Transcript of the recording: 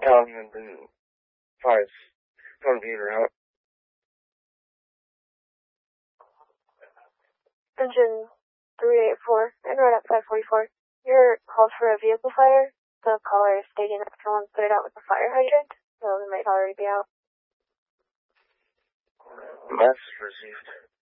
5 phone meter out. Engine 384, and right at 544. You're called for a vehicle fire. The caller is stating that someone put it out with a fire hydrant, so it might already be out. Message received.